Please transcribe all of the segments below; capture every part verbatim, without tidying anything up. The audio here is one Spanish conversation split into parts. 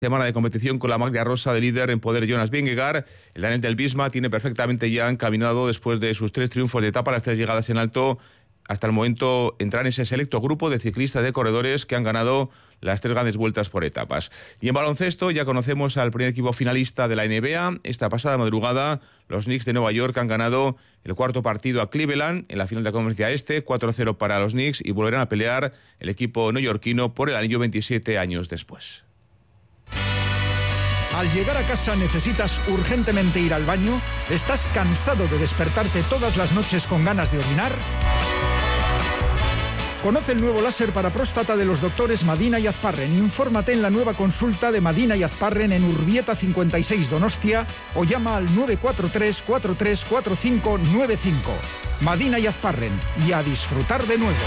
Semana de competición con la maglia rosa de líder en poder Jonas Vingegaard. El danés del Visma tiene perfectamente ya encaminado, después de sus tres triunfos de etapa, las tres llegadas en alto, hasta el momento entrar en ese selecto grupo de ciclistas de corredores que han ganado las tres grandes vueltas por etapas. Y en baloncesto ya conocemos al primer equipo finalista de la N B A. Esta pasada madrugada los Knicks de Nueva York han ganado el cuarto partido a Cleveland en la final de la Conferencia Este, cuatro cero para los Knicks, y volverán a pelear el equipo neoyorquino por el anillo veintisiete años después. Al llegar a casa necesitas urgentemente ir al baño. ¿Estás cansado de despertarte todas las noches con ganas de orinar? Conoce el nuevo láser para próstata de los doctores Madina y Azparren. Infórmate en la nueva consulta de Madina y Azparren en Urbieta cincuenta y seis Donostia o llama al nueve cuatro tres, cuatro tres cuatro cinco nueve cinco. Madina y Azparren, y a disfrutar de nuevo.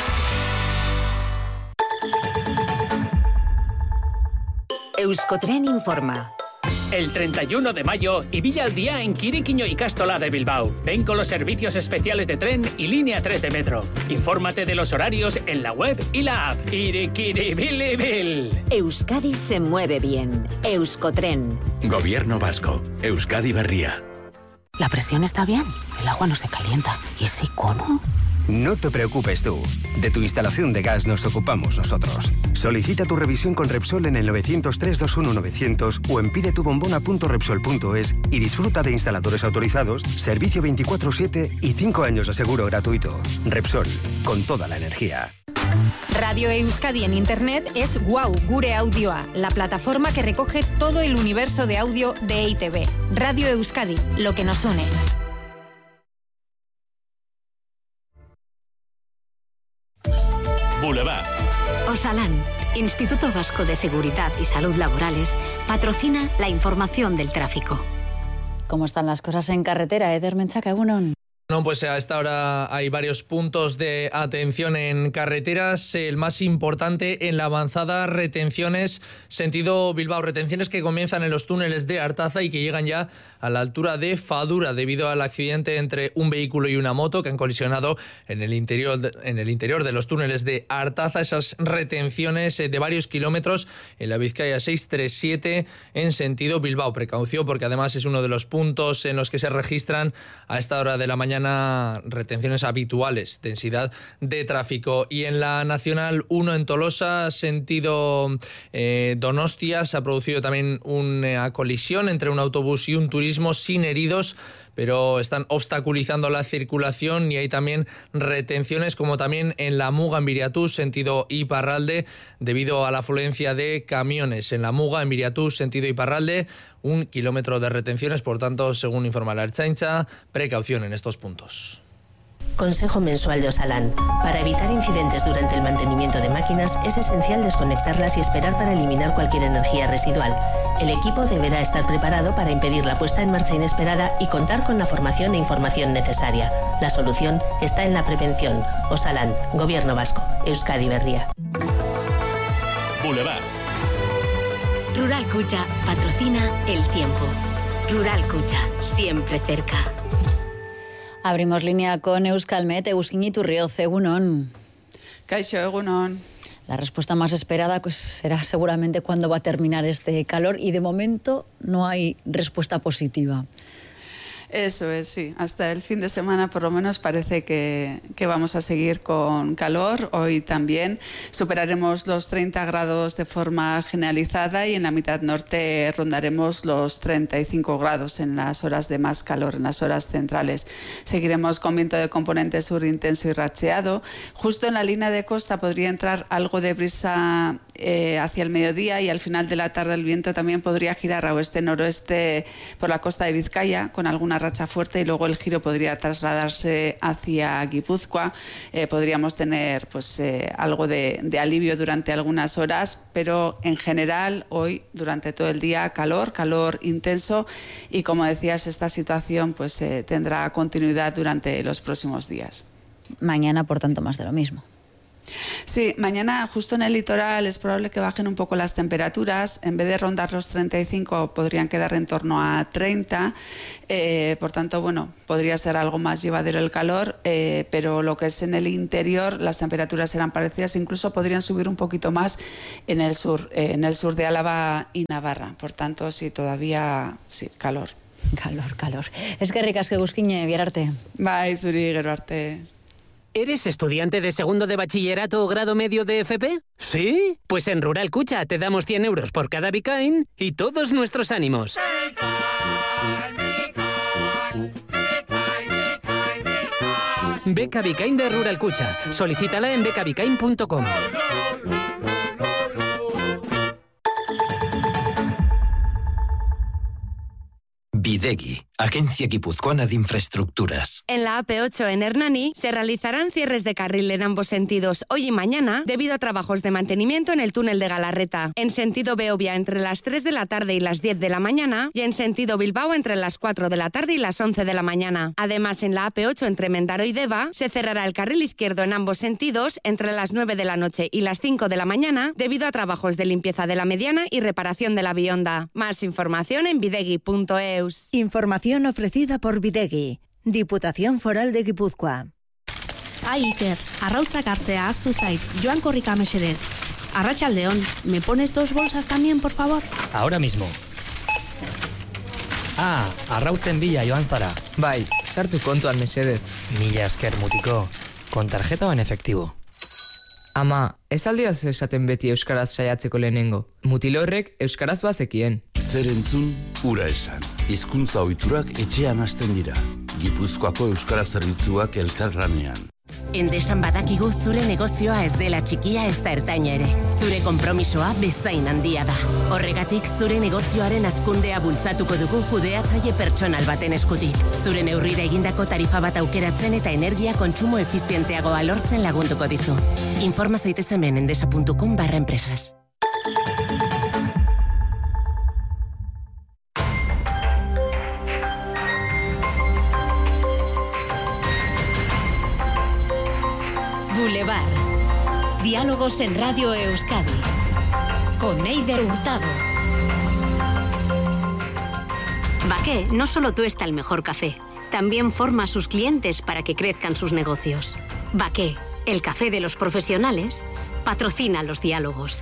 Euskotren informa. El treinta y uno de mayo, ibilla al día en Quiriquiño y Castola de Bilbao. Ven con los servicios especiales de tren y línea tres de metro. Infórmate de los horarios en la web y la app. Iriquiribilibil. Euskadi se mueve bien. Euskotren. Gobierno vasco. Euskadi Berria. La presión está bien, el agua no se calienta. ¿Y ese icono? No te preocupes tú. De tu instalación de gas nos ocupamos nosotros. Solicita tu revisión con Repsol en el nueve cero tres, dos uno nueve cero cero o en pidetubombona punto repsol punto es y disfruta de instaladores autorizados, servicio veinticuatro siete y cinco años de seguro gratuito. Repsol, con toda la energía. Radio Euskadi en Internet es Wow Gure Audioa, la plataforma que recoge todo el universo de audio de E I Te Be. Radio Euskadi, lo que nos une. Boulevard. Osalan, Instituto Vasco de Seguridad y Salud Laborales, patrocina la información del tráfico. ¿Cómo están las cosas en carretera, Eder Menchaca? Egunon. No, pues a esta hora hay varios puntos de atención en carreteras. El más importante en la avanzada, retenciones sentido Bilbao. Retenciones que comienzan en los túneles de Artaza y que llegan ya a la altura de Fadura debido al accidente entre un vehículo y una moto que han colisionado en el interior de, en el interior de los túneles de Artaza. Esas retenciones de varios kilómetros en la Vizcaya seiscientos treinta y siete en sentido Bilbao. Precaución porque además es uno de los puntos en los que se registran a esta hora de la mañana retenciones habituales, densidad de tráfico. Y en la Nacional uno en Tolosa, sentido eh, Donostia, se ha producido también una colisión entre un autobús y un turismo sin heridos, pero están obstaculizando la circulación y hay también retenciones, como también en la Muga, en Viriatú, sentido Iparralde, debido a la afluencia de camiones. En la Muga, en Viriatú, sentido Iparralde, un kilómetro de retenciones, por tanto, según informa la Ertzaintza, precaución en estos puntos. Consejo mensual de Osalan. Para evitar incidentes durante el mantenimiento de máquinas es esencial desconectarlas y esperar para eliminar cualquier energía residual. El equipo deberá estar preparado para impedir la puesta en marcha inesperada y contar con la formación e información necesaria. La solución está en la prevención. Osalan, Gobierno Vasco, Euskadi Berria. Boulevard. Rural Kutxa patrocina el tiempo. Rural Kutxa, siempre cerca. Abrimos línea con Euskalmet. Euskin Iturrioz, egunon. Kaixo, egunon. La respuesta más esperada pues, será seguramente cuándo va a terminar este calor y de momento no hay respuesta positiva. Eso es, sí. Hasta el fin de semana por lo menos parece que, que vamos a seguir con calor. Hoy también superaremos los treinta grados de forma generalizada y en la mitad norte rondaremos los treinta y cinco grados en las horas de más calor, en las horas centrales. Seguiremos con viento de componente sur intenso y racheado. Justo en la línea de costa podría entrar algo de brisa eh, hacia el mediodía y al final de la tarde el viento también podría girar a oeste-noroeste por la costa de Vizcaya con alguna racha fuerte y luego el giro podría trasladarse hacia Guipúzcoa. Eh, podríamos tener pues eh, algo de, de alivio durante algunas horas, pero en general hoy durante todo el día calor, calor intenso y como decías esta situación pues eh, tendrá continuidad durante los próximos días. Mañana por tanto más de lo mismo. Sí, mañana justo en el litoral es probable que bajen un poco las temperaturas. En vez de rondar los treinta y cinco, podrían quedar en torno a treinta. Eh, por tanto, bueno, podría ser algo más llevadero el calor, eh, pero lo que es en el interior, las temperaturas serán parecidas. Incluso podrían subir un poquito más en el sur, eh, en el sur de Álava y Navarra. Por tanto, sí, todavía sí, calor. Calor, calor. Es que ricas que busquiñe, Bierarte. Bai, zuri, gero arte. ¿Eres estudiante de segundo de bachillerato o grado medio de F P? ¿Sí? Pues en Rural Cucha te damos cien euros por cada Bicain y todos nuestros ánimos. Beca Bicain de Rural Cucha. Solicítala en beca bicain punto com. Bidegi, Agencia Guipuzcoana de Infraestructuras. En la A P ocho en Hernani se realizarán cierres de carril en ambos sentidos hoy y mañana debido a trabajos de mantenimiento en el túnel de Galarreta. En sentido Beovia entre las tres de la tarde y las diez de la mañana y en sentido Bilbao entre las cuatro de la tarde y las once de la mañana. Además, en la A P ocho entre Mendaro y Deva se cerrará el carril izquierdo en ambos sentidos entre las nueve de la noche y las cinco de la mañana debido a trabajos de limpieza de la mediana y reparación de la bionda. Más información en bidegi punto eus. Información ofrecida por Bidegi, Diputación Foral de Guipúzcoa. Ai, Iker, arrautzak hartzea ahaztu zait, joan korrika mesedez. Arratsaldeon, ¿me pones dos bolsas también, por favor? Ahora mismo. Ah, arrautzen bila joan zara. Bai, sartu kontuan mesedez. Mila esker mutiko. ¿Con tarjeta o en efectivo? Ama, ez aldioz esaten beti euskaraz saiatzeko lehenengo. Mutilo horrek euskaraz bazekien. Zer entzun, ura esan. Hizkuntza ohiturak etxean hasten dira. Gipuzkoako euskara zerbitzuak elkarlanean. Endesan badakigu zure negozioa ez dela txikia ez da ertaina ere. Zure konpromisoa bezain handia da. Horregatik zure negozioaren hazkundea bultzatuko dugu kudeatzaile pertsonal baten eskutik. Zure neurrira egindako tarifa bat aukeratzen eta energia kontsumo efizienteagoa lortzen lagunduko dizu. Informa zaitez hemen endesa puntu com barra empresas. Boulevard. Diálogos en Radio Euskadi. Con Eider Hurtado. Baqué no solo tuesta el mejor café, también forma a sus clientes para que crezcan sus negocios. Baqué, el café de los profesionales, patrocina los diálogos.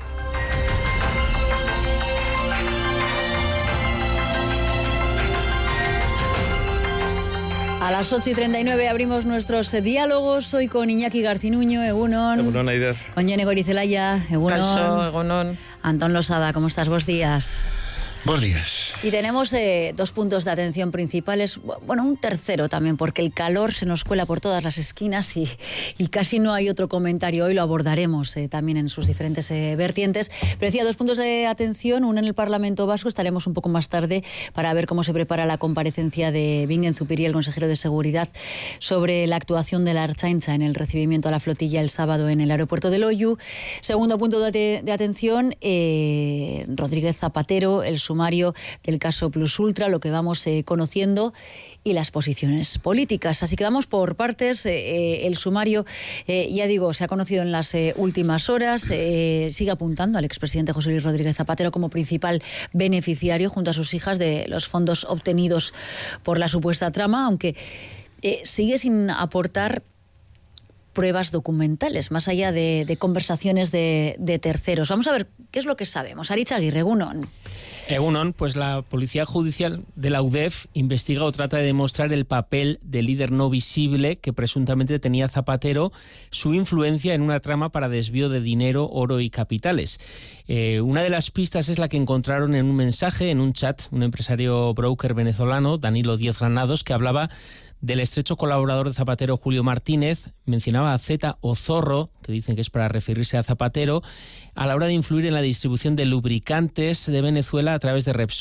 A las ocho y treinta y nueve abrimos nuestros diálogos, hoy con Iñaki Garcinuño, Egunon. Egunon, Aider. Con Jone Goirizelaya, Egunon. Caso, Egunon. Antón Losada, ¿cómo estás? Buenos días. Buenos días. Y tenemos eh, dos puntos de atención principales, bueno, un tercero también, porque el calor se nos cuela por todas las esquinas y, y casi no hay otro comentario. Hoy lo abordaremos eh, también en sus diferentes eh, vertientes. Pero decía, dos puntos de atención, uno en el Parlamento Vasco, estaremos un poco más tarde para ver cómo se prepara la comparecencia de Bingen Zupiri, el consejero de Seguridad, sobre la actuación de la Ertzaintza en el recibimiento a la flotilla el sábado en el aeropuerto de Loiu. Segundo punto de, de atención, eh, Rodríguez Zapatero, el sumario del caso Plus Ultra, lo que vamos eh, conociendo y las posiciones políticas. Así que vamos por partes. Eh, el sumario, eh, ya digo, se ha conocido en las eh, últimas horas. Eh, sigue apuntando al expresidente José Luis Rodríguez Zapatero como principal beneficiario junto a sus hijas de los fondos obtenidos por la supuesta trama, aunque eh, sigue sin aportar pruebas documentales, más allá de, de conversaciones de, de terceros. Vamos a ver qué es lo que sabemos. Aritz Aguirre, Egunon. Egunon, pues la Policía Judicial de la U D E F investiga o trata de demostrar el papel del líder no visible que presuntamente tenía Zapatero, su influencia en una trama para desvío de dinero, oro y capitales. Eh, una de las pistas es la que encontraron en un mensaje, en un chat, un empresario broker venezolano, Danilo Díez Granados, que hablaba del estrecho colaborador de Zapatero, Julio Martínez. Mencionaba a Zeta o Zorro, que dicen que es para referirse a Zapatero, a la hora de influir en la distribución de lubricantes de Venezuela a través de Repsol.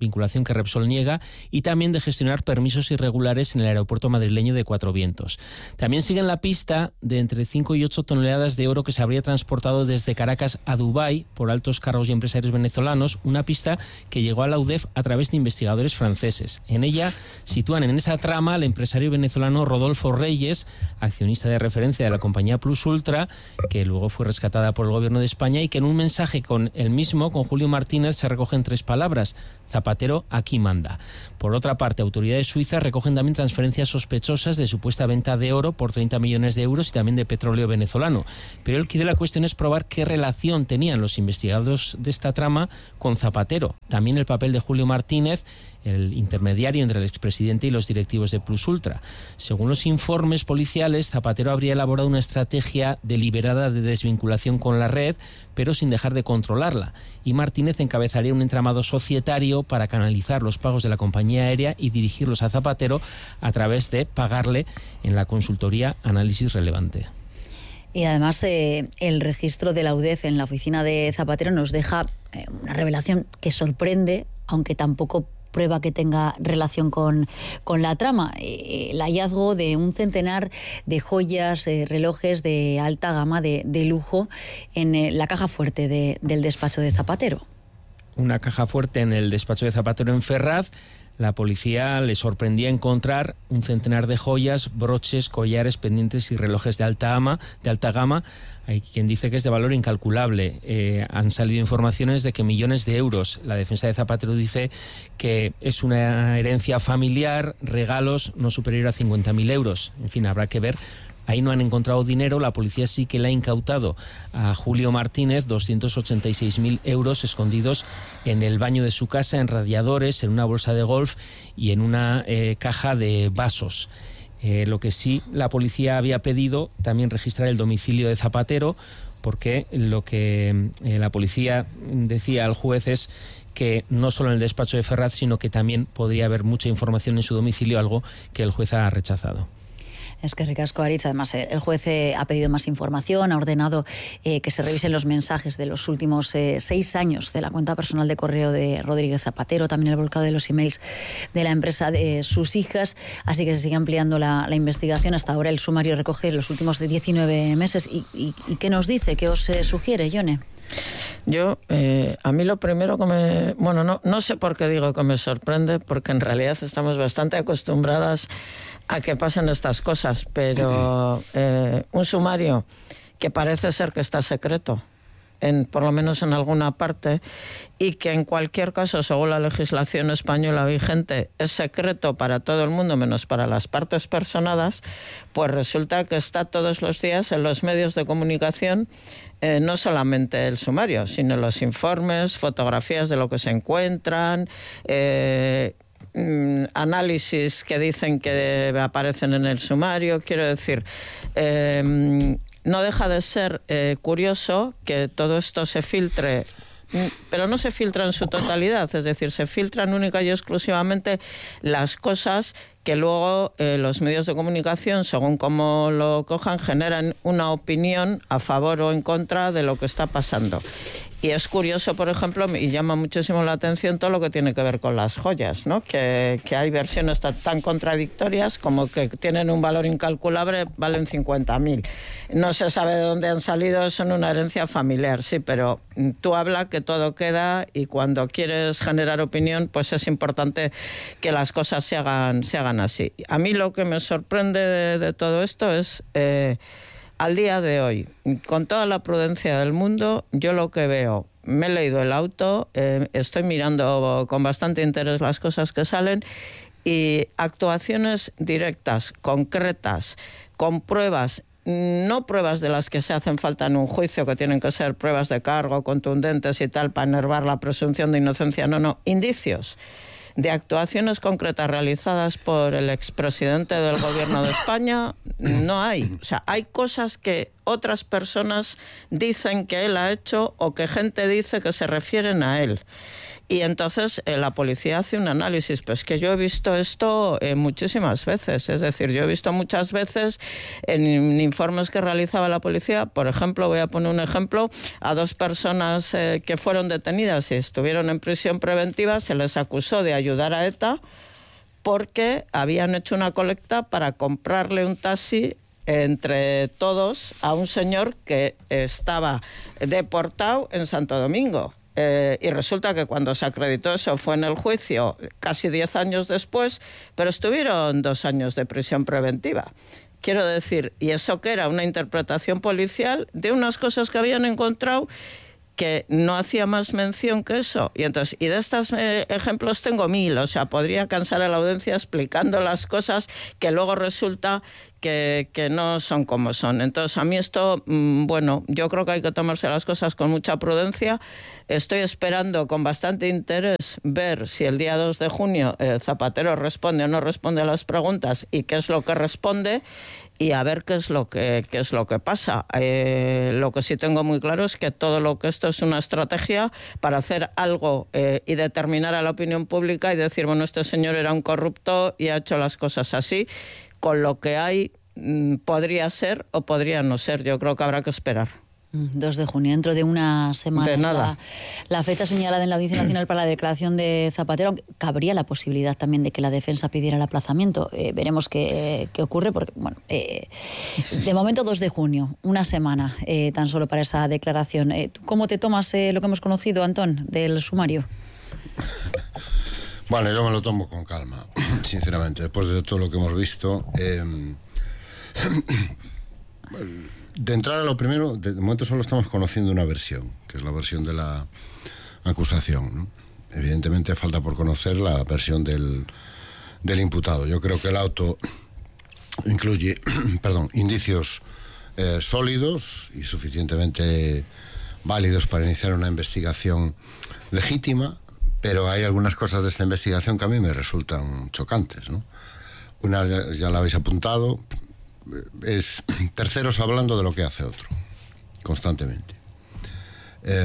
vinculación que Repsol niega, y también de gestionar permisos irregulares en el aeropuerto madrileño de Cuatro Vientos. También siguen la pista de entre cinco y ocho toneladas de oro que se habría transportado desde Caracas a Dubái por altos cargos y empresarios venezolanos, una pista que llegó a la U D E F a través de investigadores franceses. En ella sitúan en esa trama al empresario venezolano Rodolfo Reyes, accionista de referencia de la compañía Plus Ultra, que luego fue rescatada por el gobierno de España, y que en un mensaje con el mismo, con Julio Martínez, se recogen tres palabras: Zapatero aquí manda. Por otra parte, autoridades suizas recogen también transferencias sospechosas de supuesta venta de oro por treinta millones de euros y también de petróleo venezolano. Pero el quid de la cuestión es probar qué relación tenían los investigados de esta trama con Zapatero. También el papel de Julio Martínez, el intermediario entre el expresidente y los directivos de Plus Ultra. Según los informes policiales, Zapatero habría elaborado una estrategia deliberada de desvinculación con la red, pero sin dejar de controlarla. Y Martínez encabezaría un entramado societario para canalizar los pagos de la compañía aérea y dirigirlos a Zapatero a través de pagarle en la consultoría Análisis Relevante. Y además eh, el registro de la U D E F en la oficina de Zapatero nos deja eh, una revelación que sorprende, aunque tampoco prueba que tenga relación con, con la trama. Eh, el hallazgo de un centenar de joyas, eh, relojes de alta gama, de, de lujo, en eh, la caja fuerte de, del despacho de Zapatero. Una caja fuerte en el despacho de Zapatero en Ferraz. La policía le sorprendía encontrar un centenar de joyas, broches, collares, pendientes y relojes de alta gama, de alta gama. Hay quien dice que es de valor incalculable. Eh, han salido informaciones de que millones de euros. La defensa de Zapatero dice que es una herencia familiar, regalos no superior a cincuenta mil euros. En fin, habrá que ver. Ahí no han encontrado dinero. La policía sí que le ha incautado a Julio Martínez doscientos ochenta y seis mil euros escondidos en el baño de su casa, en radiadores, en una bolsa de golf y en una eh, caja de vasos. Eh, lo que sí, la policía había pedido también registrar el domicilio de Zapatero, porque lo que eh, la policía decía al juez es que no solo en el despacho de Ferraz, sino que también podría haber mucha información en su domicilio, algo que el juez ha rechazado. Es que ricasco, Aritz. Además, el juez eh, ha pedido más información, ha ordenado eh, que se revisen los mensajes de los últimos eh, seis años de la cuenta personal de correo de Rodríguez Zapatero, también el volcado de los emails de la empresa de sus hijas, así que se sigue ampliando la, la investigación. Hasta ahora el sumario recoge los últimos de diecinueve meses. ¿Y, y, y qué nos dice? ¿Qué os eh, sugiere, Yone? Yo, eh, a mí lo primero que me... Bueno, no, no sé por qué digo que me sorprende, porque en realidad estamos bastante acostumbradas a que pasen estas cosas, pero eh, un sumario que parece ser que está secreto, en, por lo menos en alguna parte, y que en cualquier caso, según la legislación española vigente, es secreto para todo el mundo menos para las partes personadas, pues resulta que está todos los días en los medios de comunicación, eh, no solamente el sumario, sino los informes, fotografías de lo que se encuentran, eh, análisis que dicen que aparecen en el sumario. Quiero decir, eh, no deja de ser eh, curioso que todo esto se filtre, pero no se filtra en su totalidad, es decir, se filtran única y exclusivamente las cosas que luego eh, los medios de comunicación, según cómo lo cojan, generan una opinión a favor o en contra de lo que está pasando. Y es curioso, por ejemplo, y llama muchísimo la atención todo lo que tiene que ver con las joyas, ¿no? Que, que hay versiones tan, tan contradictorias como que tienen un valor incalculable, valen cincuenta mil. No se sabe de dónde han salido, son una herencia familiar, sí, pero tú hablas que todo queda y cuando quieres generar opinión, pues es importante que las cosas se hagan, se hagan así. A mí lo que me sorprende de, de todo esto es... Eh, Al día de hoy, con toda la prudencia del mundo, yo lo que veo, me he leído el auto, eh, estoy mirando con bastante interés las cosas que salen y actuaciones directas, concretas, con pruebas, no pruebas de las que se hacen falta en un juicio, que tienen que ser pruebas de cargo, contundentes y tal, para enervar la presunción de inocencia, no, no, indicios De actuaciones concretas realizadas por el expresidente del Gobierno de España, no hay. O sea, hay cosas que otras personas dicen que él ha hecho o que gente dice que se refieren a él. Y entonces eh, la policía hace un análisis. Pues que yo he visto esto eh, muchísimas veces. Es decir, yo he visto muchas veces en informes que realizaba la policía, por ejemplo, voy a poner un ejemplo, a dos personas eh, que fueron detenidas y estuvieron en prisión preventiva, se les acusó de ayudar a ETA porque habían hecho una colecta para comprarle un taxi entre todos a un señor que estaba deportado en Santo Domingo. Eh, y resulta que cuando se acreditó eso fue en el juicio casi diez años después, pero estuvieron dos años de prisión preventiva. Quiero decir, y eso que era una interpretación policial de unas cosas que habían encontrado que no hacía más mención que eso. Y entonces, y de estos eh, ejemplos tengo mil, o sea, podría cansar a la audiencia explicando las cosas que luego resulta que, que no son como son. Entonces, a mí esto, mmm, bueno, yo creo que hay que tomarse las cosas con mucha prudencia. Estoy esperando con bastante interés ver si el día dos de junio eh, Zapatero responde o no responde a las preguntas y qué es lo que responde. Y a ver qué es lo que, qué es lo que pasa. Eh, lo que sí tengo muy claro es que todo lo que esto es una estrategia para hacer algo eh, y determinar a la opinión pública y decir, bueno, este señor era un corrupto y ha hecho las cosas así, con lo que hay mmm, podría ser o podría no ser. Yo creo que habrá que esperar. dos de junio, dentro de una semana. De nada. La, la fecha señalada en la Audiencia Nacional para la declaración de Zapatero, aunque cabría la posibilidad también de que la defensa pidiera el aplazamiento. Eh, veremos qué, qué ocurre, porque, bueno, eh, de momento dos de junio, una semana eh, tan solo para esa declaración. Eh, ¿Cómo te tomas eh, lo que hemos conocido, Antón, del sumario? Bueno, yo me lo tomo con calma, sinceramente, después de todo lo que hemos visto. Eh, De entrada, lo primero, de momento solo estamos conociendo una versión, que es la versión de la acusación, ¿no? Evidentemente falta por conocer la versión del, del imputado. Yo creo que el auto incluye perdón, indicios eh, sólidos y suficientemente válidos para iniciar una investigación legítima, pero hay algunas cosas de esta investigación que a mí me resultan chocantes, ¿no? Una, ya, ya la habéis apuntado, es terceros hablando de lo que hace otro, constantemente. Eh,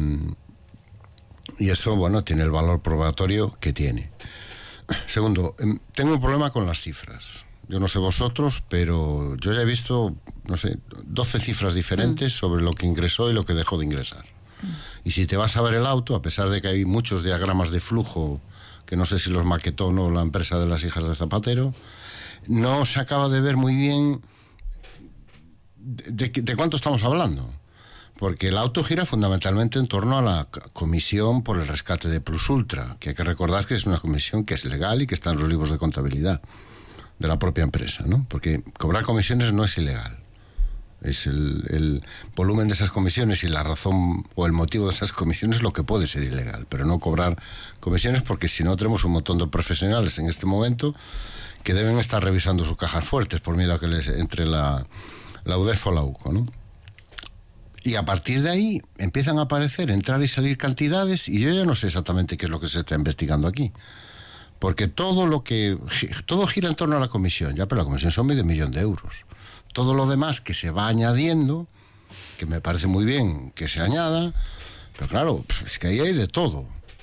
y eso, bueno, tiene el valor probatorio que tiene. Segundo, eh, tengo un problema con las cifras. Yo no sé vosotros, pero yo ya he visto, no sé, doce cifras diferentes mm. sobre lo que ingresó y lo que dejó de ingresar. Mm. Y si te vas a ver el auto, a pesar de que hay muchos diagramas de flujo, que no sé si los maquetó o no la empresa de las hijas de Zapatero, no se acaba de ver muy bien de, de, de cuánto estamos hablando. Porque el auto gira fundamentalmente en torno a la comisión por el rescate de Plus Ultra, que hay que recordar que es una comisión que es legal y que está en los libros de contabilidad de la propia empresa, ¿no? Porque cobrar comisiones no es ilegal. Es el, el volumen de esas comisiones y la razón o el motivo de esas comisiones lo que puede ser ilegal, pero no cobrar comisiones, porque si no tenemos un montón de profesionales en este momento que deben estar revisando sus cajas fuertes por miedo a que les entre la, la U D E F o la U C O, ¿no? Y a partir de ahí empiezan a aparecer, entrar y salir cantidades, y yo ya no sé exactamente qué es lo que se está investigando aquí. Porque todo lo que todo gira en torno a la comisión, ya, pero la comisión son medio millón de euros. Todo lo demás que se va añadiendo, que me parece muy bien que se añada, pero claro, es que ahí hay de todo.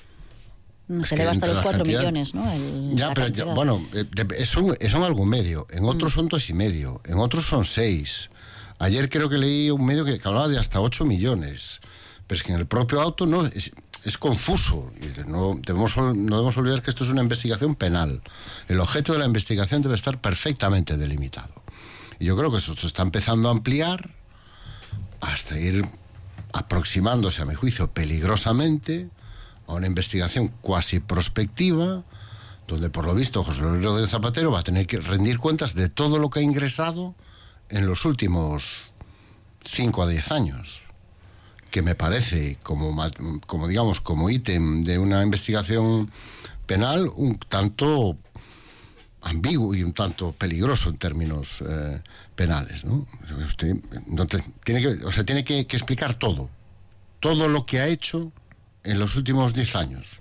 Se eleva hasta los cuatro millones, ¿no? El, ya, pero ya, bueno, son, son algo medio, en otros mm. son dos y medio, en otros son seis. Ayer creo que leí un medio que, que hablaba de hasta ocho millones, pero es que en el propio auto no es, es confuso. Y no, debemos, no debemos olvidar que esto es una investigación penal. El objeto de la investigación debe estar perfectamente delimitado. Y yo creo que eso se está empezando a ampliar hasta ir aproximándose, a mi juicio, peligrosamente a una investigación cuasi prospectiva, donde por lo visto José Luis Rodríguez Zapatero va a tener que rendir cuentas de todo lo que ha ingresado en los últimos cinco a diez años, que me parece, como, como digamos, como ítem de una investigación penal, un tanto ambiguo y un tanto peligroso en términos eh, penales, ¿no? Usted no te, tiene que, o sea, tiene que, que explicar todo, todo lo que ha hecho en los últimos diez años,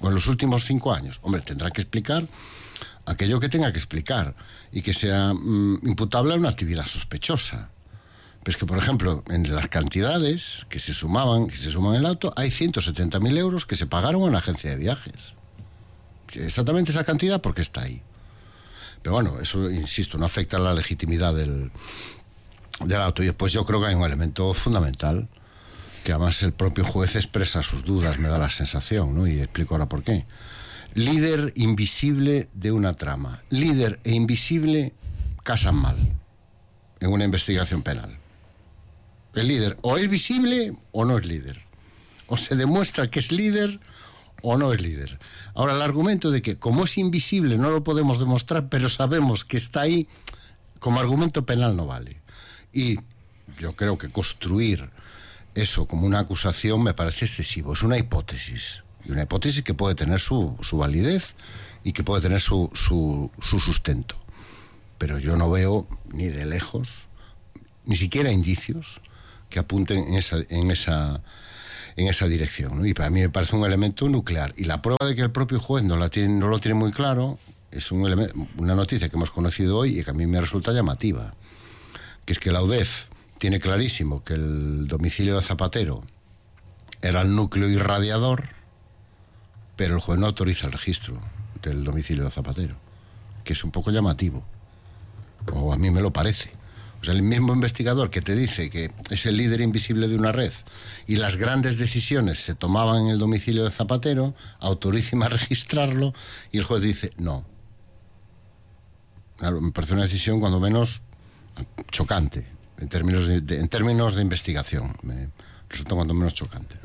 o en los últimos cinco años. Hombre, tendrá que explicar aquello que tenga que explicar y que sea mmm, imputable a una actividad sospechosa. Pero es que, por ejemplo, en las cantidades que se sumaban, que se suman en el auto, hay ciento setenta mil euros que se pagaron a una agencia de viajes. Exactamente esa cantidad porque está ahí. Pero bueno, eso, insisto, no afecta a la legitimidad del, del auto. Y después yo creo que hay un elemento fundamental, que además el propio juez expresa sus dudas, me da la sensación, ¿no? Y explico ahora por qué. Líder invisible de una trama. Líder e invisible casan mal en una investigación penal. El líder o es visible o no es líder. O se demuestra que es líder o no es líder. Ahora, el argumento de que como es invisible no lo podemos demostrar, pero sabemos que está ahí, como argumento penal no vale. Y yo creo que construir eso como una acusación me parece excesivo. Es una hipótesis. Y una hipótesis que puede tener su, su validez y que puede tener su, su, su sustento. Pero yo no veo ni de lejos, ni siquiera indicios que apunten en esa, en esa, en esa dirección, ¿no? Y para mí me parece un elemento nuclear. Y la prueba de que el propio juez no, la tiene, no lo tiene muy claro es un elemento, una noticia que hemos conocido hoy y que a mí me resulta llamativa, que es que la UDEF tiene clarísimo que el domicilio de Zapatero era el núcleo irradiador, pero el juez no autoriza el registro del domicilio de Zapatero, que es un poco llamativo, o a mí me lo parece. O sea, el mismo investigador que te dice que es el líder invisible de una red y las grandes decisiones se tomaban en el domicilio de Zapatero, autoriza a registrarlo y el juez dice no. Claro, me parece una decisión cuando menos chocante en términos de, de, en términos de investigación. Me resulta cuando menos chocante.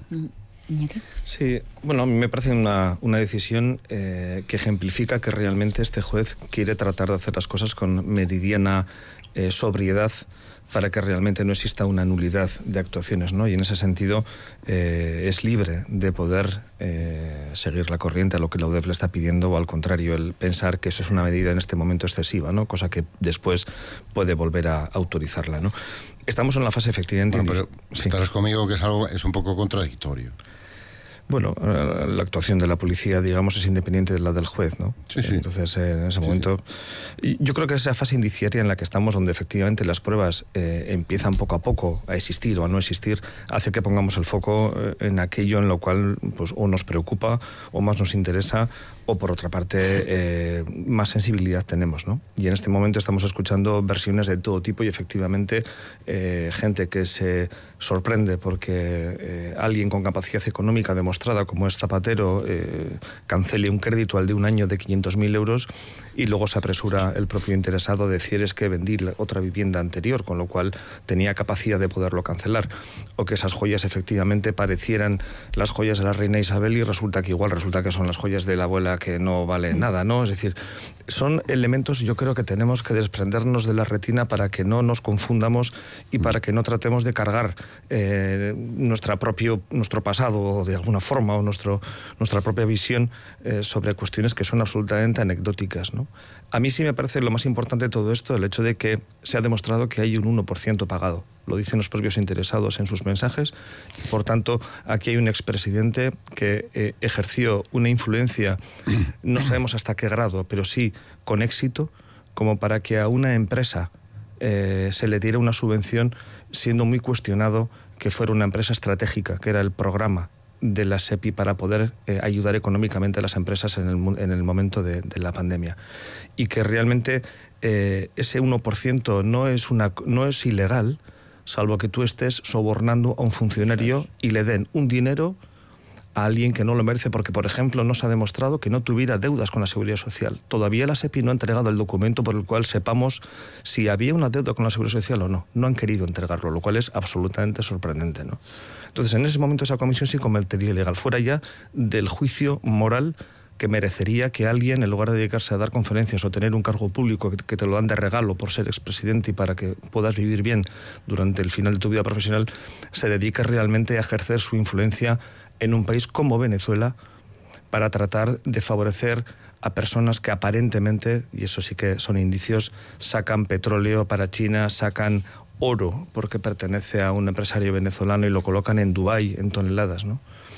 Sí, bueno, a mí me parece una, una decisión eh, que ejemplifica que realmente este juez quiere tratar de hacer las cosas con meridiana eh, sobriedad para que realmente no exista una nulidad de actuaciones, ¿no? Y en ese sentido eh, es libre de poder eh, seguir la corriente a lo que la UDEF le está pidiendo, o al contrario, el pensar que eso es una medida en este momento excesiva, ¿no? Cosa que después puede volver a autorizarla, ¿no? Estamos en la fase efectivamente... Bueno, pero sí. Estarás conmigo que es algo es un poco contradictorio. Bueno, la actuación de la policía, digamos, es independiente de la del juez, ¿no? Sí, sí. Entonces, eh, en ese sí, momento... Sí. Yo creo que esa fase indiciaria en la que estamos, donde efectivamente las pruebas eh, empiezan poco a poco a existir o a no existir, hace que pongamos el foco en aquello en lo cual pues, o nos preocupa o más nos interesa, o por otra parte eh, más sensibilidad tenemos, ¿no? Y en este momento estamos escuchando versiones de todo tipo y efectivamente eh, gente que se sorprende porque eh, alguien con capacidad económica demostrada como es Zapatero eh, cancele un crédito al de un año de quinientos mil euros y luego se apresura el propio interesado a decir es que vendí la otra vivienda anterior, con lo cual tenía capacidad de poderlo cancelar, o que esas joyas efectivamente parecieran las joyas de la reina Isabel y resulta que igual resulta que son las joyas de la abuela que no valen nada, ¿no? Es decir, son elementos yo creo que tenemos que desprendernos de la retina para que no nos confundamos y para que no tratemos de cargar eh, nuestra propio, nuestro pasado de alguna forma o nuestro, nuestra propia visión eh, sobre cuestiones que son absolutamente anecdóticas, ¿no? A mí sí me parece lo más importante de todo esto el hecho de que se ha demostrado que hay un uno por ciento pagado. Lo dicen los propios interesados en sus mensajes. Y, por tanto, aquí hay un expresidente que eh, ejerció una influencia, no sabemos hasta qué grado, pero sí con éxito, como para que a una empresa eh, se le diera una subvención siendo muy cuestionado que fuera una empresa estratégica, que era el programa de la SEPI para poder eh, ayudar económicamente a las empresas en el, en el momento de, de la pandemia. Y que realmente eh, ese uno por ciento no es, una, no es ilegal, salvo que tú estés sobornando a un funcionario y le den un dinero a alguien que no lo merece porque, por ejemplo, no se ha demostrado que no tuviera deudas con la Seguridad Social. Todavía la SEPI no ha entregado el documento por el cual sepamos si había una deuda con la Seguridad Social o no. No han querido entregarlo, lo cual es absolutamente sorprendente, ¿no? Entonces, en ese momento esa comisión sí convertiría ilegal, fuera ya del juicio moral que merecería que alguien, en lugar de dedicarse a dar conferencias o tener un cargo público que, que te lo dan de regalo por ser expresidente y para que puedas vivir bien durante el final de tu vida profesional, se dedique realmente a ejercer su influencia en un país como Venezuela para tratar de favorecer a personas que aparentemente, y eso sí que son indicios, sacan petróleo para China, sacan oro porque pertenece a un empresario venezolano y lo colocan en Dubái en toneladas, ¿no?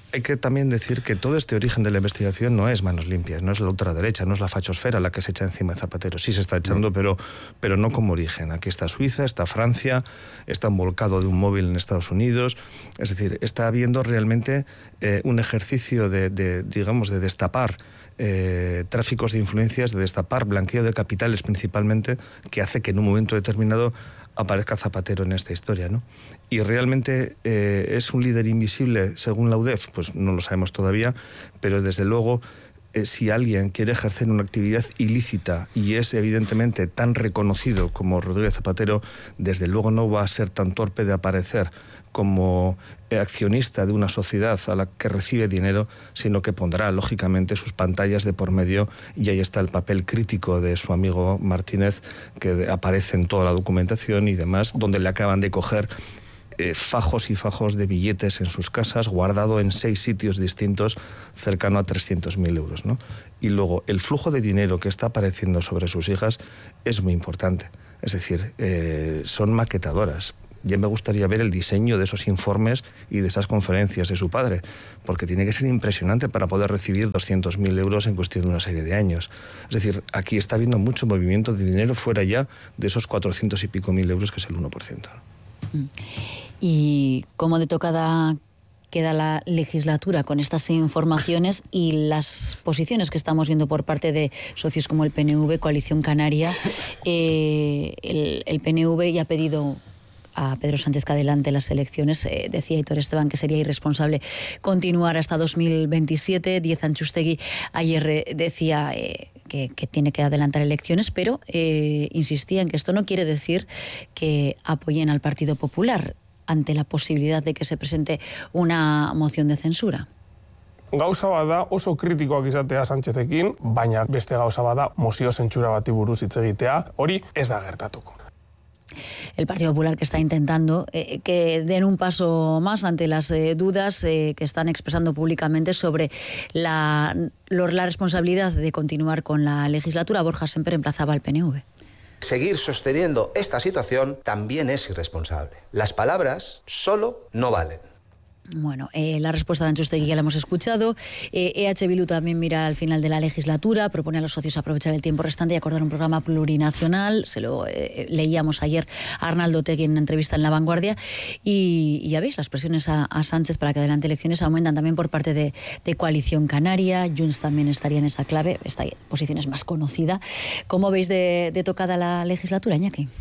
hay que también decir que todo este origen de la investigación no es manos limpias, no es la ultraderecha, no es la fachosfera la que se echa encima de Zapatero. Sí se está echando, pero, pero no como origen. Aquí está Suiza, está Francia, está un volcado de un móvil en Estados Unidos. Es decir, está habiendo realmente eh, un ejercicio de, de, digamos, de destapar eh, tráficos de influencias, de destapar blanqueo de capitales principalmente, que hace que en un momento determinado aparezca Zapatero en esta historia, ¿no? Y realmente eh, es un líder invisible según la U D E F, pues no lo sabemos todavía, pero desde luego eh, si alguien quiere ejercer una actividad ilícita y es evidentemente tan reconocido como Rodríguez Zapatero, desde luego no va a ser tan torpe de aparecer como accionista de una sociedad a la que recibe dinero, sino que pondrá lógicamente sus pantallas de por medio, y ahí está el papel crítico de su amigo Martínez, que aparece en toda la documentación y demás, donde le acaban de coger eh, fajos y fajos de billetes en sus casas, guardado en seis sitios distintos, cercano a trescientos mil euros, ¿no? Y luego el flujo de dinero que está apareciendo sobre sus hijas es muy importante, es decir, eh, son maquetadoras. Ya me gustaría ver el diseño de esos informes y de esas conferencias de su padre, porque tiene que ser impresionante para poder recibir doscientos mil euros en cuestión de una serie de años. Es decir, aquí está habiendo mucho movimiento de dinero fuera ya de esos cuatrocientos y pico mil euros, que es el uno por ciento. ¿Y cómo de tocada queda la legislatura con estas informaciones y las posiciones que estamos viendo por parte de socios como el P N V, Coalición Canaria? Eh, el, el P N V ya ha pedido a Pedro Sánchez que adelante las elecciones. Eh, decía Aitor Esteban que sería irresponsable continuar hasta dos mil veintisiete. Díez Antxustegui ayer eh, decía eh, que, que tiene que adelantar elecciones, pero eh, insistía en que esto no quiere decir que apoyen al Partido Popular ante la posibilidad de que se presente una moción de censura. Gauza bada oso kritikoak izatea Sánchezekin, baina beste gauza bada mozio zentsura bati buruz hitz egitea, hori ez da gertatuko. El Partido Popular, que está intentando eh, que den un paso más ante las eh, dudas eh, que están expresando públicamente sobre la, la responsabilidad de continuar con la legislatura. Borja Semper emplazaba al P N V. Seguir sosteniendo esta situación también es irresponsable. Las palabras solo no valen. Bueno, eh, la respuesta de Antxustegui ya la hemos escuchado. Eh, E H Bildu también mira al final de la legislatura, propone a los socios aprovechar el tiempo restante y acordar un programa plurinacional. Se lo eh, leíamos ayer a Arnaldo Otegi en una entrevista en La Vanguardia. Y, y ya veis, las presiones a, a Sánchez para que adelante elecciones aumentan también por parte de, de Coalición Canaria. Junts también estaría en esa clave. Esta posición es más conocida. ¿Cómo veis de, de tocada la legislatura, Iñaki?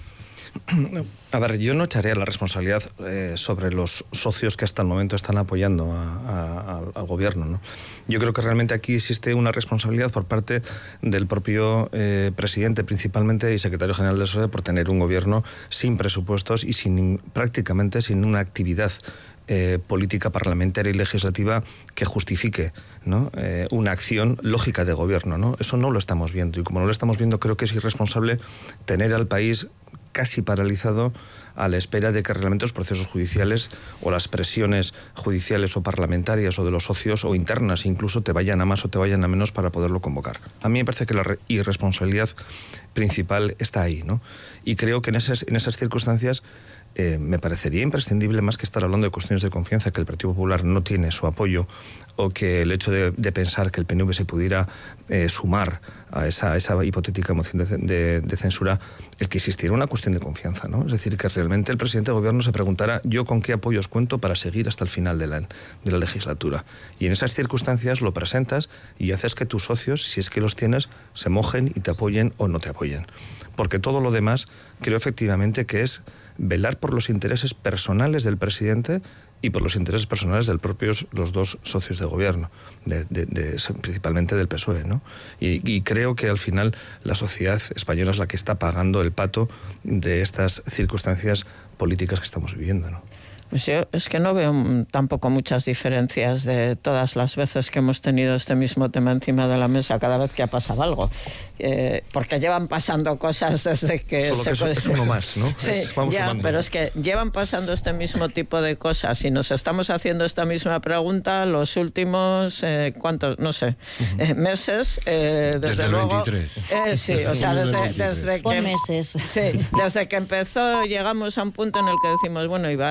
A ver, yo no echaría la responsabilidad eh, sobre los socios que hasta el momento están apoyando a, a, al gobierno, ¿no? Yo creo que realmente aquí existe una responsabilidad por parte del propio eh, presidente principalmente y secretario general del P S O E por tener un gobierno sin presupuestos y sin prácticamente sin una actividad Eh, política parlamentaria y legislativa que justifique, ¿no? eh, una acción lógica de gobierno, ¿no? Eso no lo estamos viendo, y como no lo estamos viendo, creo que es irresponsable tener al país casi paralizado a la espera de que realmente los procesos judiciales o las presiones judiciales o parlamentarias o de los socios o internas incluso te vayan a más o te vayan a menos para poderlo convocar. A mí me parece que la irresponsabilidad principal está ahí, ¿no? Y creo que en esas, en esas circunstancias Eh, me parecería imprescindible, más que estar hablando de cuestiones de confianza, que el Partido Popular no tiene su apoyo, o que el hecho de, de pensar que el P N V se pudiera eh, sumar a esa, a esa hipotética moción de, de, de censura, el que existiera una cuestión de confianza, ¿no? Es decir, que realmente el presidente del gobierno se preguntara yo con qué apoyos cuento para seguir hasta el final de la, de la legislatura. Y en esas circunstancias lo presentas y haces que tus socios, si es que los tienes, se mojen y te apoyen o no te apoyen. Porque todo lo demás creo efectivamente que es velar por los intereses personales del presidente y por los intereses personales de propios los dos socios de gobierno, de, de, de, principalmente del P S O E, ¿no? Y, y creo que al final la sociedad española es la que está pagando el pato de estas circunstancias políticas que estamos viviendo, ¿no? Pues yo es que no veo tampoco muchas diferencias de todas las veces que hemos tenido este mismo tema encima de la mesa cada vez que ha pasado algo. Eh, porque llevan pasando cosas desde que... Solo se... que eso, es uno más, ¿no? Sí, es, vamos ya, sumando. Pero es que llevan pasando este mismo tipo de cosas y nos estamos haciendo esta misma pregunta los últimos, eh, ¿cuántos? No sé, uh-huh. eh, meses, eh, desde, desde luego... el veintitrés. Eh, sí, desde o sea, desde, veintitrés. desde que... Por meses. Sí, desde que empezó llegamos a un punto en el que decimos, bueno, iba a tener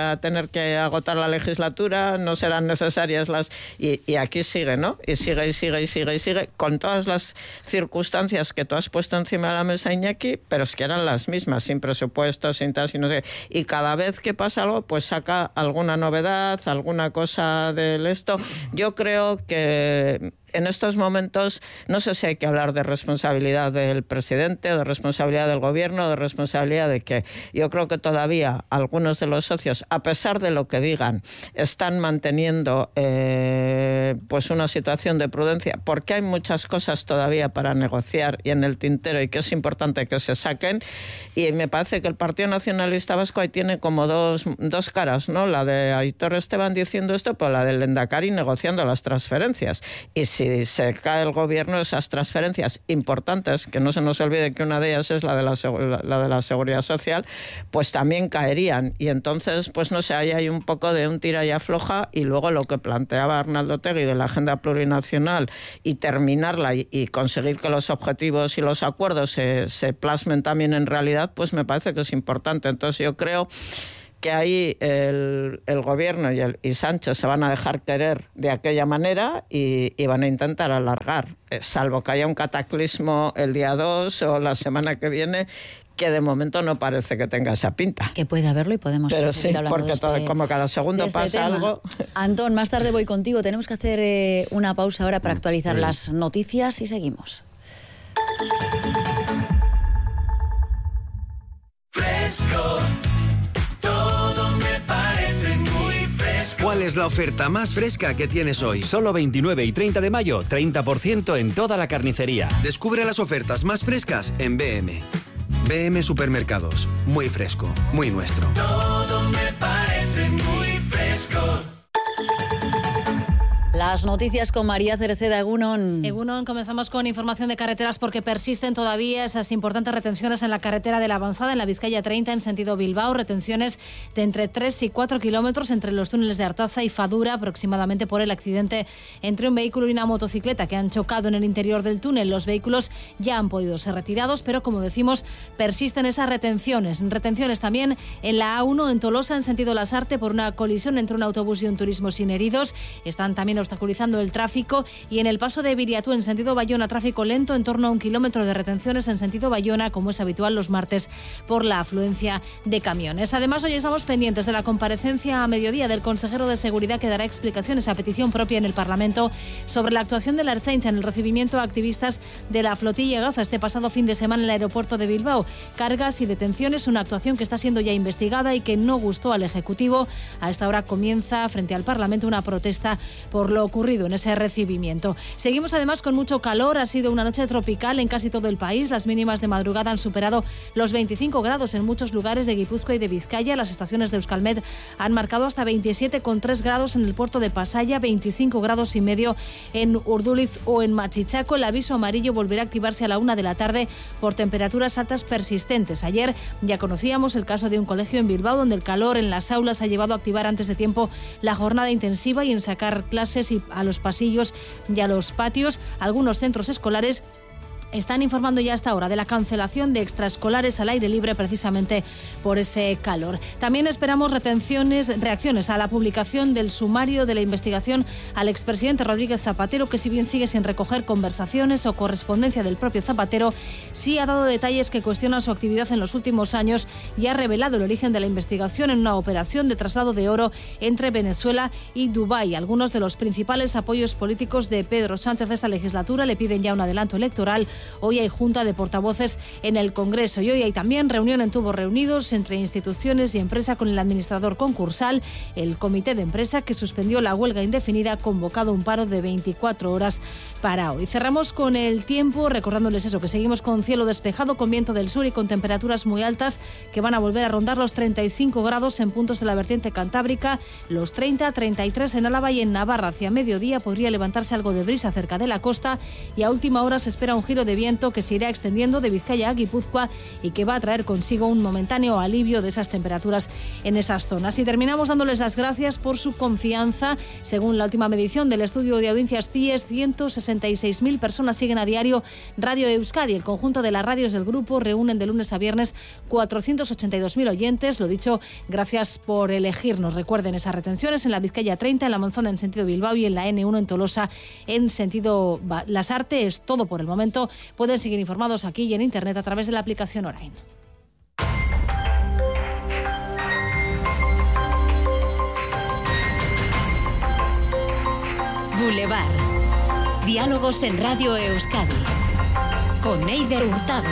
tener que agotar la legislatura, no serán necesarias las... Y, y aquí sigue, ¿no? Y sigue, y sigue, y sigue, y sigue, con todas las circunstancias que tú has puesto encima de la mesa, Iñaki, pero es que eran las mismas, sin presupuesto, sin tal, sin no sé. Y cada vez que pasa algo, pues saca alguna novedad, alguna cosa del esto. Yo creo que en estos momentos no sé si hay que hablar de responsabilidad del presidente, o de responsabilidad del gobierno, o de responsabilidad de que yo creo que todavía algunos de los socios, a pesar de lo que digan, están manteniendo eh, pues una situación de prudencia, porque hay muchas cosas todavía para negociar y en el tintero, y que es importante que se saquen. Y me parece que el Partido Nacionalista Vasco ahí tiene como dos, dos caras, ¿no? La de Aitor Esteban diciendo esto, pero la del Lehendakari negociando las transferencias. Y si se cae el gobierno, esas transferencias importantes, que no se nos olvide que una de ellas es la de la, la de la Seguridad Social, pues también caerían. Y entonces, pues no sé, ahí hay un poco de un tira y afloja, y luego lo que planteaba Arnaldo Otegi de la agenda plurinacional y terminarla y, y conseguir que los objetivos y los acuerdos se, se plasmen también en realidad, pues me parece que es importante. Entonces yo creo que ahí el, el gobierno y, el, y Sánchez se van a dejar querer de aquella manera y, y van a intentar alargar, eh, salvo que haya un cataclismo el día dos o la semana que viene, que de momento no parece que tenga esa pinta. Que puede haberlo y podemos Pero seguir sí, hablando porque de este, todo, como cada segundo este pasa tema. algo... Antón, más tarde voy contigo. Tenemos que hacer eh, una pausa ahora para actualizar Muy bien. las noticias y seguimos. Fresco, todo me parece muy fresco. ¿Cuál es la oferta más fresca que tienes hoy? Solo veintinueve y treinta de mayo, treinta por ciento en toda la carnicería. Descubre las ofertas más frescas en B M. B M Supermercados. Muy fresco, muy nuestro. Todo me parece muy fresco. Las noticias con María Cereceda. Egunon. Egunon, comenzamos con información de carreteras porque persisten todavía esas importantes retenciones en la carretera de la Avanzada, en la Vizcaya treinta, en sentido Bilbao, retenciones de entre tres y cuatro kilómetros entre los túneles de Artaza y Fadura, aproximadamente por el accidente entre un vehículo y una motocicleta que han chocado en el interior del túnel. Los vehículos ya han podido ser retirados, pero como decimos, persisten esas retenciones. Retenciones también en la A uno en Tolosa, en sentido Lasarte, por una colisión entre un autobús y un turismo sin heridos. Están también obstaculizando el tráfico, y en el paso de Viriatú en sentido Bayona, tráfico lento, en torno a un kilómetro de retenciones en sentido Bayona, como es habitual los martes por la afluencia de camiones. Además, hoy estamos pendientes de la comparecencia a mediodía del consejero de Seguridad, que dará explicaciones a petición propia en el Parlamento sobre la actuación de la Ertzaintza en el recibimiento a activistas de la flotilla Gaza este pasado fin de semana en el aeropuerto de Bilbao. Cargas y detenciones, una actuación que está siendo ya investigada y que no gustó al Ejecutivo. A esta hora comienza frente al Parlamento una protesta por lo ocurrido en ese recibimiento. Seguimos además con mucho calor. Ha sido una noche tropical en casi todo el país. Las mínimas de madrugada han superado los veinticinco grados en muchos lugares de Guipúzcoa y de Vizcaya. Las estaciones de Euskalmet han marcado hasta veintisiete coma tres grados en el puerto de Pasaya, veinticinco grados y medio en Urduliz o en Machichaco. El aviso amarillo volverá a activarse a la una de la tarde por temperaturas altas persistentes. Ayer ya conocíamos el caso de un colegio en Bilbao, donde el calor en las aulas ha llevado a activar antes de tiempo la jornada intensiva y en sacar clases y a los pasillos y a los patios. Algunos centros escolares están informando ya hasta ahora de la cancelación de extraescolares al aire libre, precisamente por ese calor. También esperamos retenciones, reacciones a la publicación del sumario de la investigación al expresidente Rodríguez Zapatero, que si bien sigue sin recoger conversaciones o correspondencia del propio Zapatero, sí ha dado detalles que cuestionan su actividad en los últimos años y ha revelado el origen de la investigación en una operación de traslado de oro entre Venezuela y Dubái. Algunos de los principales apoyos políticos de Pedro Sánchez esta legislatura le piden ya un adelanto electoral. Hoy hay junta de portavoces en el Congreso y hoy hay también reunión en tubos reunidos entre instituciones y empresa con el administrador concursal, el comité de empresa, que suspendió la huelga indefinida, ha convocado un paro de veinticuatro horas para hoy. Cerramos con el tiempo, recordándoles eso, que seguimos con cielo despejado, con viento del sur y con temperaturas muy altas que van a volver a rondar los treinta y cinco grados en puntos de la vertiente cantábrica, los treinta, treinta y tres en Álava y en Navarra. Hacia mediodía podría levantarse algo de brisa cerca de la costa y a última hora se espera un giro de viento que se irá extendiendo de Vizcaya a Guipúzcoa y que va a traer consigo un momentáneo alivio de esas temperaturas en esas zonas. Y terminamos dándoles las gracias por su confianza. Según la última medición del estudio de audiencias C I E S, ciento sesenta y seis mil personas siguen a diario Radio Euskadi. El conjunto de las radios del grupo reúnen de lunes a viernes cuatrocientos ochenta y dos mil oyentes. Lo dicho, gracias por elegirnos. Recuerden esas retenciones en la Vizcaya treinta, en la Manzana en sentido Bilbao y en la N uno en Tolosa en sentido Lasarte. Es todo por el momento. Pueden seguir informados aquí y en internet a través de la aplicación Orain. Boulevard. Diálogos en Radio Euskadi. Con Eider Hurtado.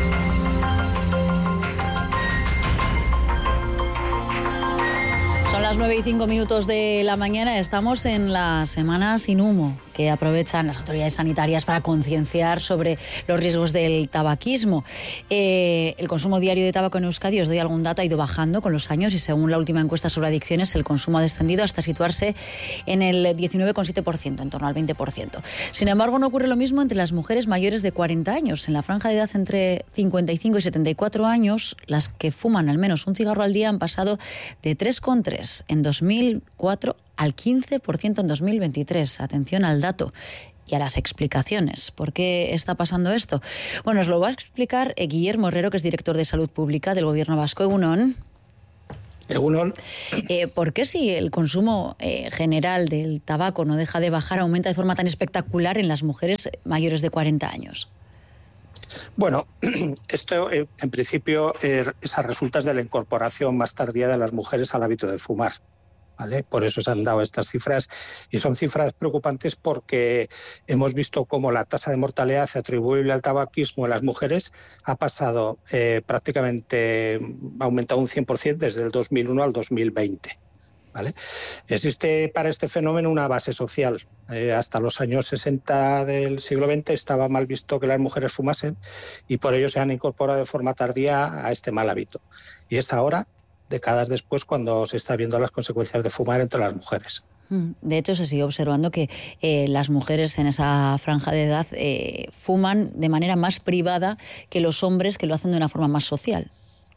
Son las nueve y cinco minutos de la mañana. Estamos en la Semana Sin Humo, que aprovechan las autoridades sanitarias para concienciar sobre los riesgos del tabaquismo. Eh, el consumo diario de tabaco en Euskadi, os doy algún dato, ha ido bajando con los años y según la última encuesta sobre adicciones, el consumo ha descendido hasta situarse en el diecinueve coma siete por ciento, en torno al veinte por ciento. Sin embargo, no ocurre lo mismo entre las mujeres mayores de cuarenta años. En la franja de edad entre cincuenta y cinco y setenta y cuatro años, las que fuman al menos un cigarro al día han pasado de tres coma tres en dos mil cuatro al quince por ciento en dos mil veintitrés. Atención al dato y a las explicaciones. ¿Por qué está pasando esto? Bueno, os lo va a explicar eh, Guillermo Herrero, que es director de Salud Pública del Gobierno vasco. Egunon. Egunon. Eh, ¿Por qué si el consumo eh, general del tabaco no deja de bajar, aumenta de forma tan espectacular en las mujeres mayores de cuarenta años? Bueno, esto eh, en principio eh, es a resultas de la incorporación más tardía de las mujeres al hábito de fumar. ¿Vale? Por eso se han dado estas cifras y son cifras preocupantes porque hemos visto cómo la tasa de mortalidad atribuible al tabaquismo en las mujeres ha pasado eh, prácticamente, ha aumentado un cien por ciento desde el dos mil uno al dos mil veinte. ¿Vale? Existe para este fenómeno una base social. Eh, hasta los años sesenta del siglo veinte estaba mal visto que las mujeres fumasen y por ello se han incorporado de forma tardía a este mal hábito. Y es ahora, décadas después, cuando se está viendo las consecuencias de fumar entre las mujeres. De hecho, se sigue observando que eh, las mujeres en esa franja de edad eh, fuman de manera más privada que los hombres, que lo hacen de una forma más social.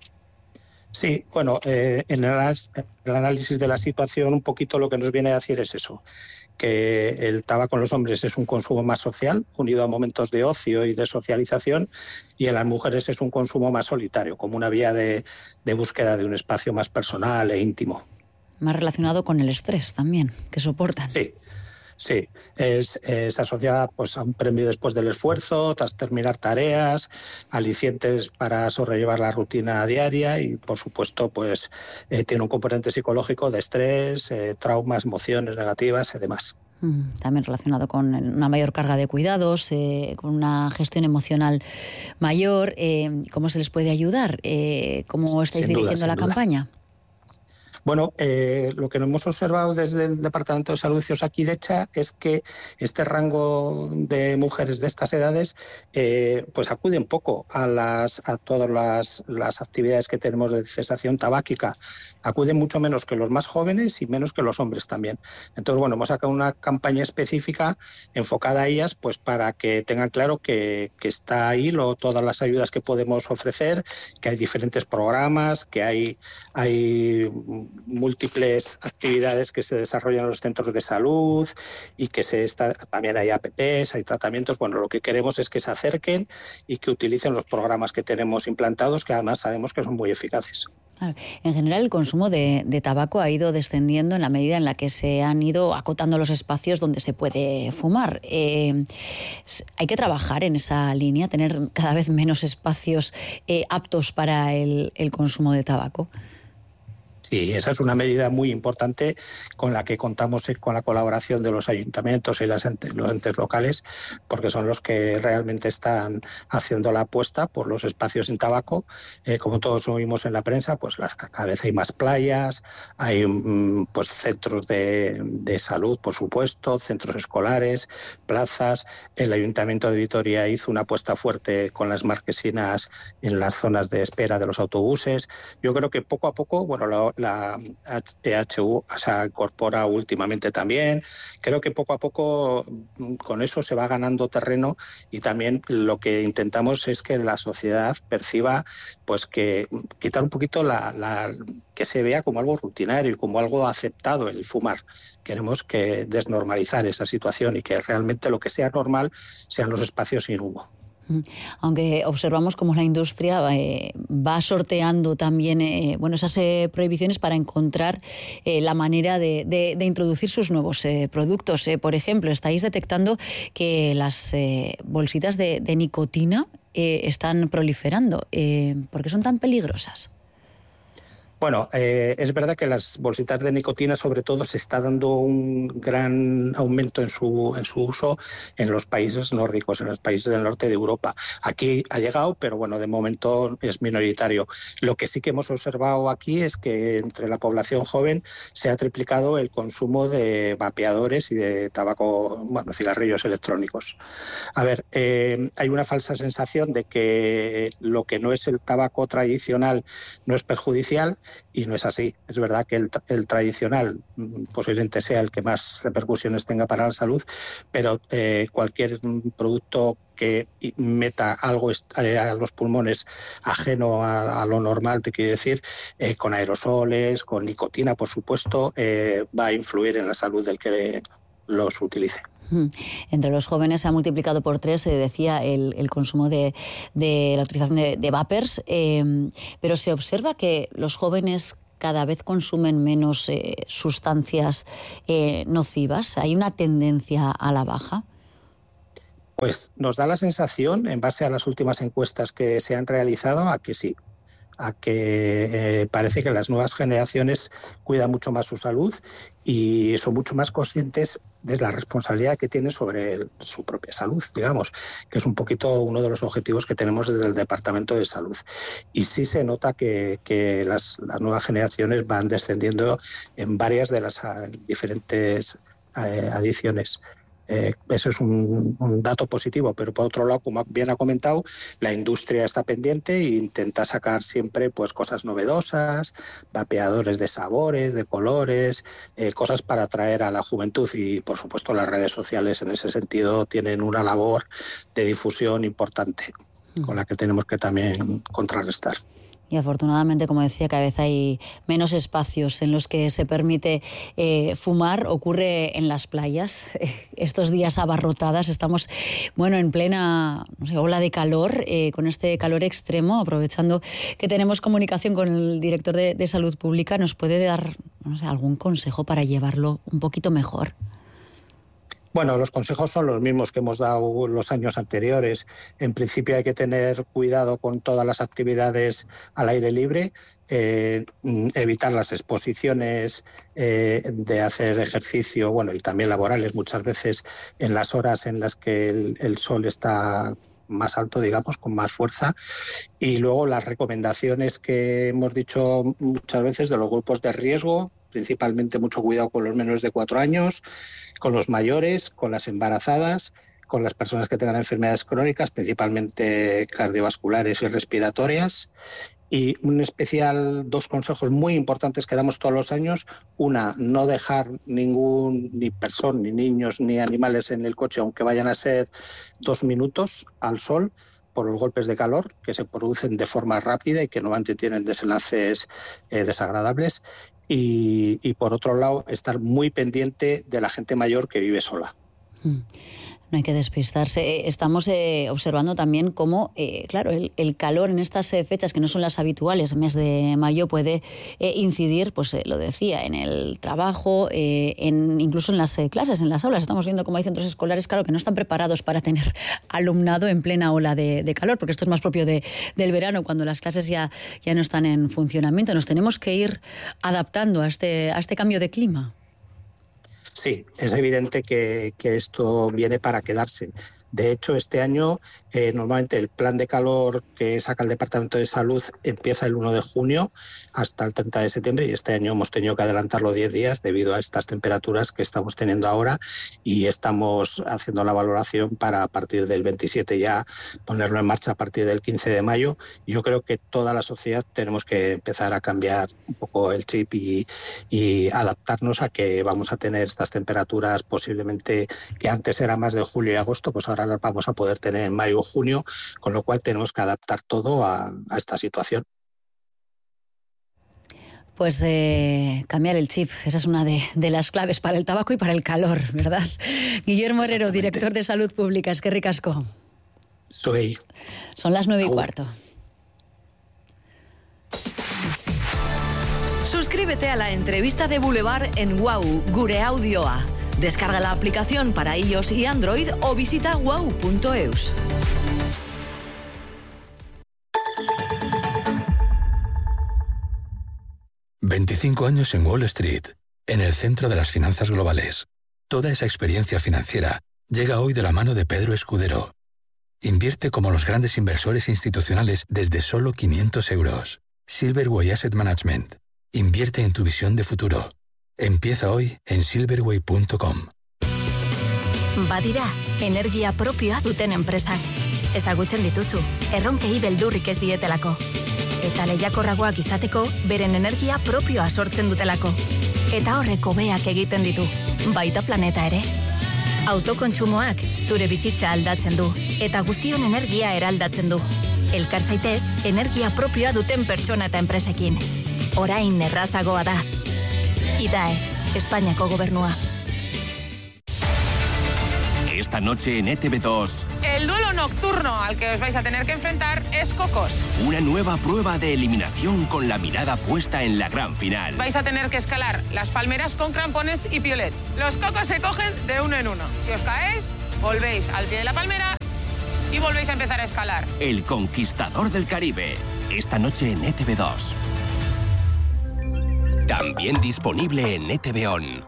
Sí, bueno, eh, en el, el análisis de la situación un poquito lo que nos viene a decir es eso, que el tabaco en los hombres es un consumo más social, unido a momentos de ocio y de socialización, y en las mujeres es un consumo más solitario, como una vía de, de búsqueda de un espacio más personal e íntimo. Más relacionado con el estrés también, que soportan. Sí. Sí, es, es asociada pues, a un premio después del esfuerzo, tras terminar tareas, alicientes para sobrellevar la rutina diaria y, por supuesto, pues eh, tiene un componente psicológico de estrés, eh, traumas, emociones negativas y demás. También relacionado con una mayor carga de cuidados, eh, con una gestión emocional mayor. Eh, ¿Cómo se les puede ayudar? Eh, ¿Cómo estáis Sin dirigiendo duda, la campaña? Bueno, eh, lo que hemos observado desde el Departamento de Salud de Osakidecha es que este rango de mujeres de estas edades eh, pues acuden poco a las a todas las, las actividades que tenemos de cesación tabáquica. Acuden mucho menos que los más jóvenes y menos que los hombres también. Entonces, bueno, hemos sacado una campaña específica enfocada a ellas pues para que tengan claro que, que está ahí lo, todas las ayudas que podemos ofrecer, que hay diferentes programas, que hay, hay múltiples actividades que se desarrollan en los centros de salud y que se está, también hay A P Pes, hay tratamientos. Bueno, lo que queremos es que se acerquen y que utilicen los programas que tenemos implantados, que además sabemos que son muy eficaces. Claro. En general, el consumo de, de tabaco ha ido descendiendo en la medida en la que se han ido acotando los espacios donde se puede fumar. Eh, hay que trabajar en esa línea, tener cada vez menos espacios eh, aptos para el, el consumo de tabaco. Sí, esa es una medida muy importante con la que contamos con la colaboración de los ayuntamientos y las entes, los entes locales, porque son los que realmente están haciendo la apuesta por los espacios sin tabaco. Eh, como todos oímos en la prensa, pues las, cada vez hay más playas, hay pues centros de, de salud, por supuesto, centros escolares, plazas. El Ayuntamiento de Vitoria hizo una apuesta fuerte con las marquesinas en las zonas de espera de los autobuses. Yo creo que poco a poco, bueno, la, la E H U se incorpora últimamente también. Creo que poco a poco con eso se va ganando terreno y también lo que intentamos es que la sociedad perciba, pues que quitar un poquito la, la que se vea como algo rutinario y como algo aceptado el fumar. Queremos que desnormalizar esa situación y que realmente lo que sea normal sean los espacios sin humo. Aunque observamos cómo la industria eh, va sorteando también eh, bueno, esas eh, prohibiciones para encontrar eh, la manera de, de, de introducir sus nuevos eh, productos. Eh, por ejemplo, estáis detectando que las eh, bolsitas de, de nicotina eh, están proliferando. Eh, ¿Por qué son tan peligrosas? Bueno, eh, es verdad que las bolsitas de nicotina sobre todo se está dando un gran aumento en su, en su uso en los países nórdicos, en los países del norte de Europa. Aquí ha llegado, pero bueno, de momento es minoritario. Lo que sí que hemos observado aquí es que entre la población joven se ha triplicado el consumo de vapeadores y de tabaco, bueno, cigarrillos electrónicos. A ver, eh, hay una falsa sensación de que lo que no es el tabaco tradicional no es perjudicial, y no es así. Es verdad que el, el tradicional posiblemente sea el que más repercusiones tenga para la salud, pero eh, cualquier producto que meta algo a los pulmones ajeno a, a lo normal, te quiero decir, eh, con aerosoles, con nicotina, por supuesto, eh, va a influir en la salud del que los utilice. Entre los jóvenes se ha multiplicado por tres, se decía, el, el consumo de, de la utilización de, de vapers, eh, pero se observa que los jóvenes cada vez consumen menos eh, sustancias eh, nocivas. ¿Hay una tendencia a la baja? Pues nos da la sensación, en base a las últimas encuestas que se han realizado, a que sí. a que eh, parece que las nuevas generaciones cuidan mucho más su salud y son mucho más conscientes de la responsabilidad que tienen sobre el, su propia salud, digamos, que es un poquito uno de los objetivos que tenemos desde el Departamento de Salud. Y sí se nota que, que las, las nuevas generaciones van descendiendo en varias de las uh, diferentes uh, adicciones. Eh, eso es un, un dato positivo, pero por otro lado, como bien ha comentado, la industria está pendiente e intenta sacar siempre pues cosas novedosas, vapeadores de sabores, de colores, eh, cosas para atraer a la juventud y, por supuesto, las redes sociales en ese sentido tienen una labor de difusión importante con la que tenemos que también contrarrestar. Y afortunadamente, como decía, cada vez hay menos espacios en los que se permite eh, fumar. Ocurre en las playas. Estos días abarrotadas, estamos bueno, en plena no sé, ola de calor, eh, con este calor extremo, aprovechando que tenemos comunicación con el director de, de Salud Pública, ¿nos puede dar no sé, algún consejo para llevarlo un poquito mejor? Bueno, los consejos son los mismos que hemos dado los años anteriores. En principio hay que tener cuidado con todas las actividades al aire libre, eh, evitar las exposiciones eh, de hacer ejercicio, bueno, y también laborales muchas veces en las horas en las que el, el sol está más alto, digamos, con más fuerza. Y luego las recomendaciones que hemos dicho muchas veces de los grupos de riesgo, principalmente mucho cuidado con los menores de cuatro años, con los mayores, con las embarazadas, con las personas que tengan enfermedades crónicas, principalmente cardiovasculares y respiratorias. Y un especial, dos consejos muy importantes que damos todos los años. Una, no dejar ningún, ni persona, ni niños, ni animales en el coche, aunque vayan a ser dos minutos al sol, por los golpes de calor que se producen de forma rápida y que normalmente tienen desenlaces eh, desagradables. Y, y por otro lado, estar muy pendiente de la gente mayor que vive sola. Mm. No hay que despistarse. Estamos eh, observando también cómo, eh, claro, el, el calor en estas eh, fechas que no son las habituales, mes de mayo, puede eh, incidir, pues eh, lo decía, en el trabajo, eh, en, incluso en las eh, clases, en las aulas. Estamos viendo cómo hay centros escolares, claro, que no están preparados para tener alumnado en plena ola de, de calor, porque esto es más propio de, del verano, cuando las clases ya, ya no están en funcionamiento. Nos tenemos que ir adaptando a este, a este cambio de clima. Sí, es evidente que, que esto viene para quedarse. De hecho, este año eh, normalmente el plan de calor que saca el Departamento de Salud empieza el uno de junio hasta el treinta de septiembre y este año hemos tenido que adelantarlo diez días debido a estas temperaturas que estamos teniendo ahora y estamos haciendo la valoración para a partir del veintisiete ya ponerlo en marcha a partir del quince de mayo. Yo creo que toda la sociedad tenemos que empezar a cambiar un poco el chip y, y adaptarnos a que vamos a tener estas temperaturas posiblemente que antes era más de julio y agosto, pues ahora las vamos a poder tener en mayo o junio, con lo cual tenemos que adaptar todo a, a esta situación. Pues eh, cambiar el chip, esa es una de, de las claves para el tabaco y para el calor, ¿verdad? Guillermo Herrero, director de Salud Pública, es que ricasco. Soy. Son las nueve y cuarto. Suscríbete a la entrevista de Boulevard en Wow, Gure Audioa. Descarga la aplicación para iOS y Android o visita wow punto eus. veinticinco años en Wall Street, en el centro de las finanzas globales. Toda esa experiencia financiera llega hoy de la mano de Pedro Escudero. Invierte como los grandes inversores institucionales desde solo quinientos euros. Silverway Asset Management. Invierte en tu visión de futuro. Empieza hoy en silverway punto com. Badira, energia propioa duten enpresak. Ezagutzen dituzu, erronkei beldurrik ez dietelako. Eta lehiakorragoak izateko, beren energia propioa sortzen dutelako. Eta horrek hobeak egiten ditu, baita planeta ere. Autokontsumoak zure bizitza aldatzen du, eta guztion energia eraldatzen du. Elkar zaitez, energia propioa duten pertsona eta enpresekin. Orain errazagoa da. IDAE, Espainiako gobernua. Esta noche en E T V dos. El duelo nocturno al que os vais a tener que enfrentar es Cocos. Una nueva prueba de eliminación con la mirada puesta en la gran final. Vais a tener que escalar las palmeras con crampones y piolets. Los cocos se cogen de uno en uno. Si os caéis, volvéis al pie de la palmera y volvéis a empezar a escalar. El Conquistador del Caribe. Esta noche en E T V dos. También disponible en E T V On.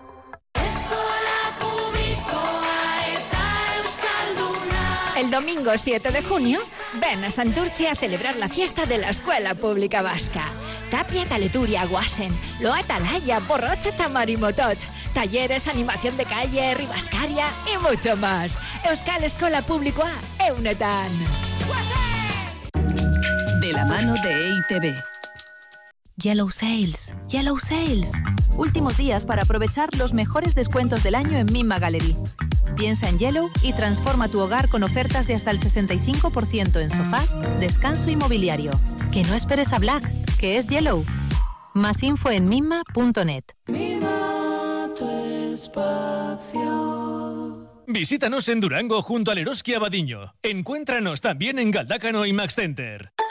El domingo siete de junio, ven a Santurce a celebrar la fiesta de la Escuela Pública Vasca. Tapia, Taleturia, Guasen, Loa Atalaya, Borrocha, Tamarimotot, talleres, animación de calle, Ribascaria y mucho más. Euskal Eskola Publikoa, eunetan. De la mano de E I T V. Yellow Sales, Yellow Sales. Últimos días para aprovechar los mejores descuentos del año en Mimma Gallery. Piensa en Yellow y transforma tu hogar con ofertas de hasta el sesenta y cinco por ciento en sofás, descanso y mobiliario. Que no esperes a Black, que es Yellow. Más info en mimma punto net. Mima tu espacio. Visítanos en Durango junto al Eroski Abadiño. Encuéntranos también en Galdácano y Max Center.